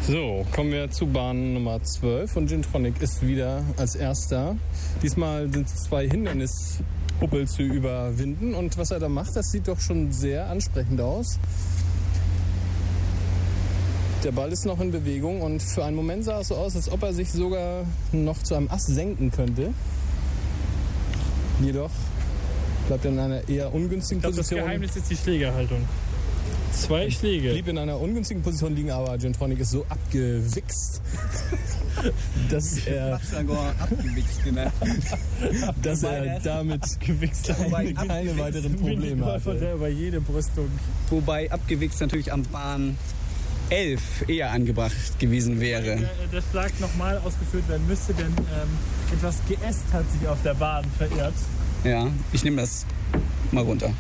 So, kommen wir zu Bahn Nummer 12 und Gintronic ist wieder als erster. Diesmal sind es 2 Hindernishuppel zu überwinden und was er da macht, das sieht doch schon sehr ansprechend aus. Der Ball ist noch in Bewegung und für einen Moment sah es so aus, als ob er sich sogar noch zu einem Ast senken könnte. Jedoch bleibt er in einer eher ungünstigen Position. Das Geheimnis ist die Schlägerhaltung. 2 Schläge. Blieb in einer ungünstigen Position liegen, aber Gintronic ist so abgewichst, dass er damit keine weiteren Probleme hatte. Der über jede Brüstung. Wobei abgewichst natürlich am Bahn 11 eher angebracht gewesen wäre. Der Schlag nochmal ausgeführt werden müsste, denn etwas Geäst hat sich auf der Bahn verirrt. Ja, ich nehme das mal runter.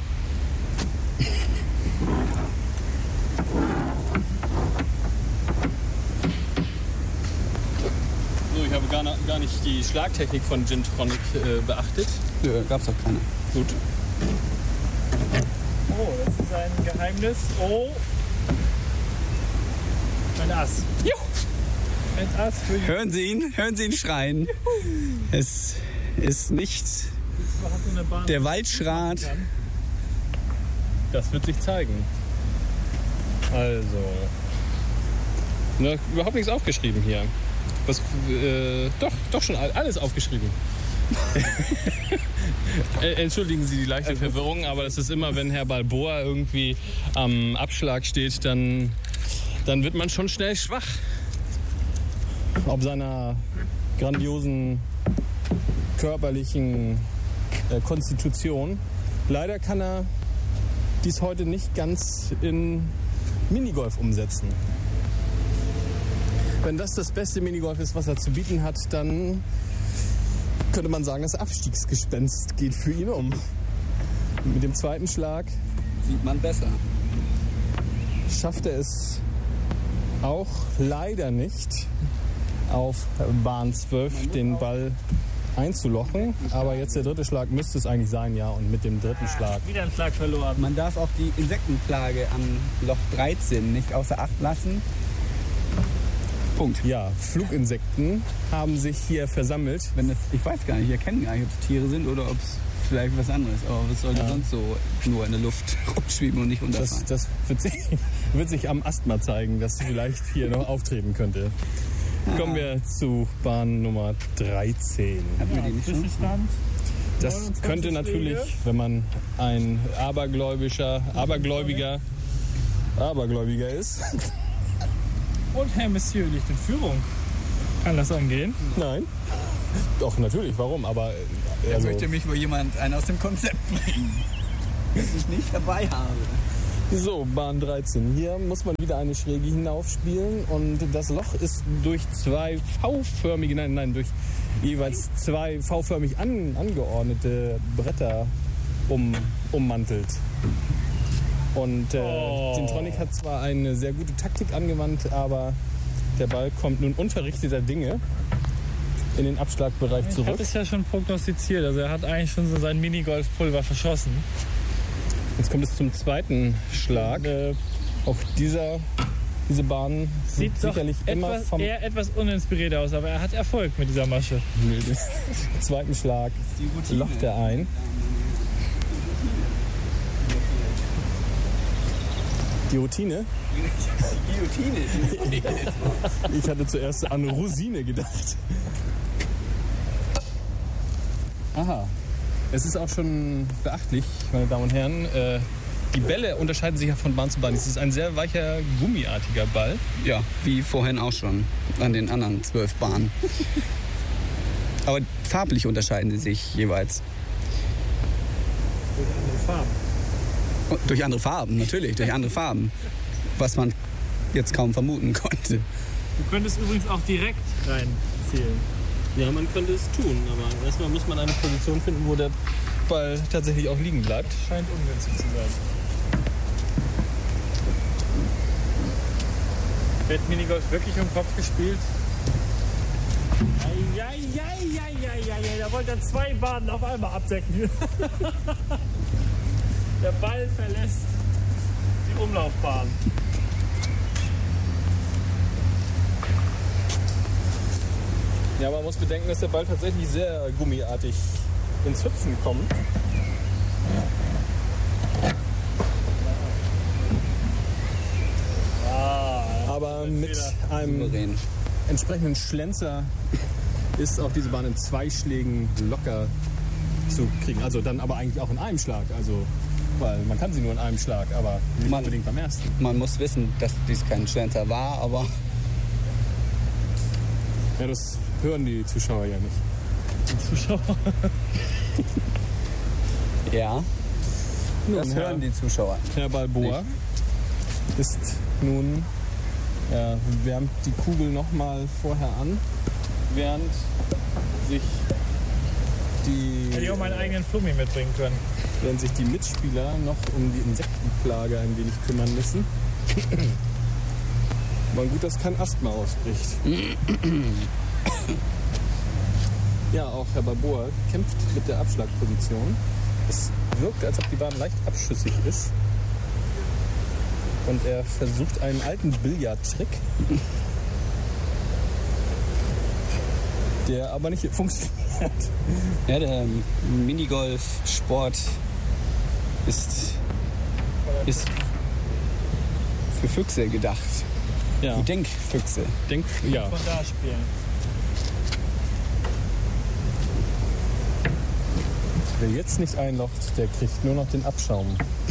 So, ich habe gar nicht die Schlagtechnik von Gintronic beachtet. Nö, gab's doch keine. Gut. Oh, das ist ein Geheimnis. Oh. Ein Ass. Juhu. Ein Ass für die. Hören Sie ihn schreien. Es ist nicht der Waldschrat. Das wird sich zeigen. Also. Na, überhaupt nichts aufgeschrieben hier. Was, doch schon alles aufgeschrieben. Entschuldigen Sie die leichte Verwirrung, aber das ist immer, wenn Herr Balboa irgendwie am Abschlag steht, dann wird man schon schnell schwach. Ob seiner grandiosen körperlichen Konstitution. Leider kann er dies heute nicht ganz in Minigolf umsetzen. Wenn das beste Minigolf ist, was er zu bieten hat, dann könnte man sagen, das Abstiegsgespenst geht für ihn um. Mit dem zweiten Schlag Sieht man besser. schafft er es auch leider nicht, auf Bahn 12 den Ball einzulochen. Aber jetzt der dritte Schlag müsste es eigentlich sein, ja. Und mit dem dritten Schlag. Wieder ein Schlag verloren. Man darf auch die Insektenplage am Loch 13 nicht außer Acht lassen. Punkt. Ja, Fluginsekten haben sich hier versammelt. Ich weiß gar nicht, ich erkenne gar nicht, ob es Tiere sind oder ob es vielleicht was anderes. Aber was sollte sonst so nur in der Luft rumschweben und nicht runterfallen? Das wird sich am Ast mal zeigen, dass vielleicht hier noch auftreten könnte. Kommen wir zu Bahn Nummer 13. Hatten wir die nicht schon? Zwischenstand. Das könnte natürlich, wenn man ein Abergläubiger ist. Und Herr Monsieur liegt in Führung. Kann das angehen? Nein. Doch, natürlich, warum? Aber Er möchte mich wohl jemand einen aus dem Konzept bringen, das ich nicht dabei habe. So, Bahn 13. Hier muss man wieder eine Schräge hinaufspielen und das Loch ist durch durch jeweils zwei V-förmig angeordnete Bretter ummantelt. Und Gintronic hat zwar eine sehr gute Taktik angewandt, aber der Ball kommt nun unverrichteter Dinge in den Abschlagbereich Ich zurück. habe es ja schon prognostiziert. Also er hat eigentlich schon so sein Minigolfpulver verschossen. Jetzt kommt es zum zweiten Schlag. Auch diese Bahn Sieht sicherlich doch immer vom etwas uninspiriert aus, aber er hat Erfolg mit dieser Masche. zweiten Schlag locht er ein. Die Routine? Die Guillotine. Ich hatte zuerst an Rosine gedacht. Aha. Es ist auch schon beachtlich, meine Damen und Herren. Die Bälle unterscheiden sich ja von Bahn zu Bahn. Es ist ein sehr weicher, gummiartiger Ball. Ja, wie vorhin auch schon an den anderen 12 Bahnen. Aber farblich unterscheiden sie sich jeweils. Durch andere Farben. Durch andere Farben, natürlich, durch andere Farben. Was man jetzt kaum vermuten konnte. Du könntest übrigens auch direkt reinzählen. Ja, man könnte es tun, aber erstmal muss man eine Position finden, wo der Ball tatsächlich auch liegen bleibt. Scheint ungünstig zu sein. Wird Minigolf wirklich im Kopf gespielt? Eieieiei, da wollte er 2 Bahnen auf einmal abdecken. Der Ball verlässt die Umlaufbahn. Ja, man muss bedenken, dass der Ball tatsächlich sehr gummiartig ins Hüpfen kommt. Aber mit einem Souverän. entsprechenden Schlenzer ist auch diese Bahn in 2 Schlägen locker zu kriegen. Also dann aber eigentlich auch in einem Schlag. Also, weil man kann sie nur in einem Schlag, aber nicht unbedingt beim ersten. Man muss wissen, dass dies kein Schlenzer war, aber Ja, das hören die Zuschauer ja nicht. ja, das Nun, hören die Zuschauer. Herr Balboa ist nun, ja, wärmt die Kugel nochmal vorher an, während sich Hätte ich auch meinen eigenen Flummi mitbringen können. während sich die Mitspieler noch um die Insektenplage ein wenig kümmern müssen. War gut, dass kein Asthma ausbricht. Ja, auch Herr Balboa kämpft mit der Abschlagposition. Es wirkt, als ob die Bahn leicht abschüssig ist. Und er versucht einen alten Billardtrick, der aber nicht funktioniert. Ja, der Minigolf-Sport ist für Füchse gedacht. Ja, Für Denkfüchse. ja. Von da spielen. Wer jetzt nicht einlocht, der kriegt nur noch den Abschaum.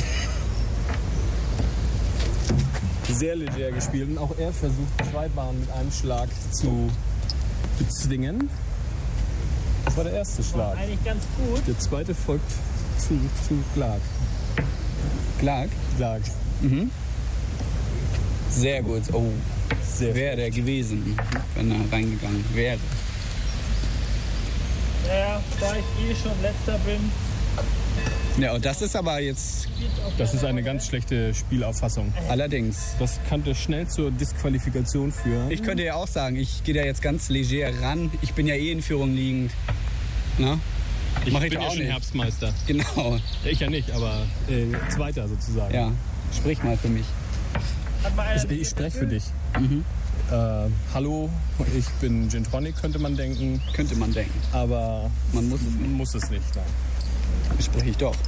Sehr leger gespielt und auch er versucht 2 Bahnen mit einem Schlag zu bezwingen. Das war der erste Schlag. Eigentlich ganz gut. Der zweite folgt zu Clark. Clark? Clark. Sehr gut. Oh, Sehr wäre der gewesen, wenn er reingegangen wäre. Ja, da ich schon letzter bin, Ja, und das ist aber jetzt Das ist eine ganz schlechte Spielauffassung. allerdings. Das könnte schnell zur Disqualifikation führen. Ich könnte ja auch sagen, ich gehe da jetzt ganz leger ran. Ich bin ja eh in Führung liegend. Na? Mach ich bin doch ja auch schon nicht. Herbstmeister. Genau. Ich ja nicht, aber Zweiter sozusagen. Ja. Sprich mal für mich. hat mal einer Ich spreche für dich. Hallo, ich bin Gin Tonic, könnte man denken, Könnte man denken. aber Man muss es nicht. muss es nicht. Nein. Spreche ich doch.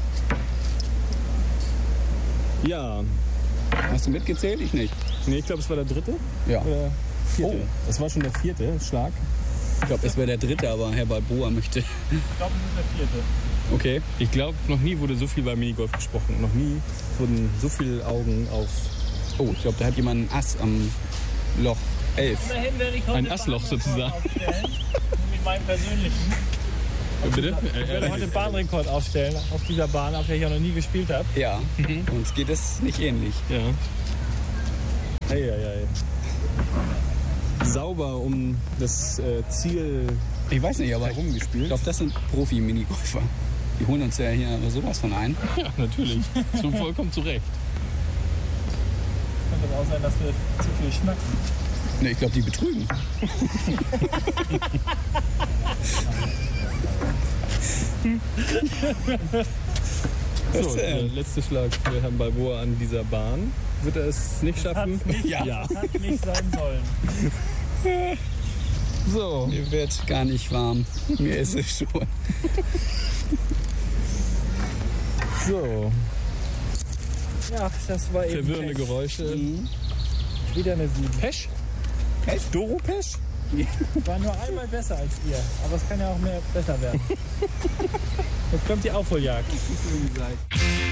Ja, Hast du mitgezählt? Ich nicht. nee, ich glaube, es war der dritte Ja. oder vierte. Oh. Das war schon der vierte Schlag. Ich glaube, es wäre der dritte, aber Herr Balboa möchte. Ich glaube, das ist der 4. Okay. Ich glaube, noch nie wurde so viel bei Minigolf gesprochen. Noch nie wurden so viele Augen auf... Oh, ich glaube, da hat jemand ein Ass am Loch 11. Immerhin werde ich heute Ein Assloch Bahnrekord sozusagen. aufstellen. Mit meinem persönlichen. Bitte? Ich werde heute Bahnrekord aufstellen auf dieser Bahn, auf der ich auch noch nie gespielt habe. Ja. Uns geht es nicht ähnlich. Ja. Eieiei. Sauber um das Ziel Ich weiß nicht, aber ich herumgespielt. glaube, das sind Profi-Minigolfer. Die holen uns ja hier sowas von ein. Ja, natürlich. So vollkommen zu Recht. Könnte aber auch sein, dass wir zu viel schnacken. Ne, ich glaube, die betrügen. So, der letzte Schlag für Herrn Balboa an dieser Bahn. Wird er es nicht schaffen? Ja. Hat nicht sein sollen. So, Mir wird gar nicht warm. Mir ist es schon. so. Ja, das war eben Verwirrende Pech. Geräusche. Wieder eine 7. Pesch? Doro Pesch? War nur einmal besser als ihr, aber es kann ja auch mehr besser werden. Jetzt kommt die Aufholjagd. Wie gesagt.